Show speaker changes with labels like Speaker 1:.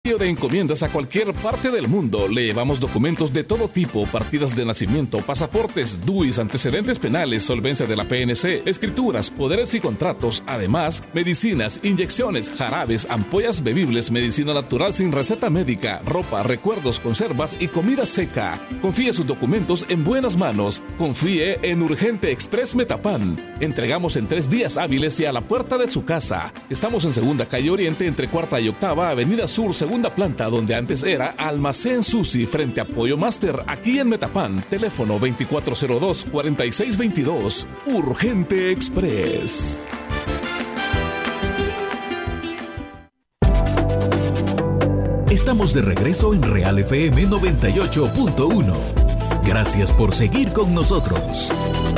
Speaker 1: de encomiendas a cualquier parte del mundo. Le llevamos documentos de todo tipo, partidas de nacimiento, pasaportes, DUIs, antecedentes penales, solvencia de la PNC, escrituras, poderes y contratos. Además, medicinas, inyecciones, jarabes, ampollas bebibles, medicina natural sin receta médica, ropa, recuerdos, conservas y comida seca. Confíe sus documentos en buenas manos. Confíe en Urgente Express Metapan. Entregamos en 3 días hábiles y a la puerta de su casa. Estamos en Segunda Calle Oriente entre Cuarta y Octava, Avenida Sur, segunda planta, donde antes era Almacén Susi, frente a Pollo Master, aquí en Metapan. Teléfono 2402-4622. Urgente Express.
Speaker 2: Estamos de regreso en Real FM 98.1. Gracias por seguir con nosotros.